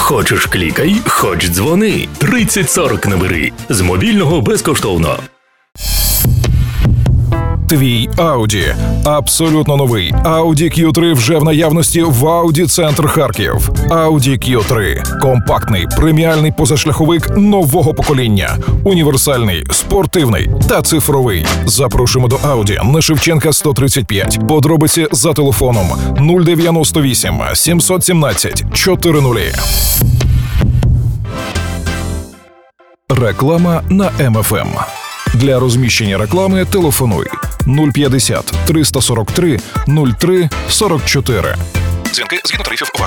Хочеш клікай, хоч дзвони. 3040 набери. З мобільного безкоштовно. Твій Audi. Абсолютно новий Audi Q3 вже в наявності в Audi Центр Харків. Audi Q3 – компактний, преміальний позашляховик нового покоління. Універсальний, спортивний та цифровий. Запрошуємо до Audi на Шевченка 135. Подробиці за телефоном 098 717 400. Реклама на МФМ. Для розміщення реклами телефонуй 050 343 03 44. Дзвінки згідно тарифів вашої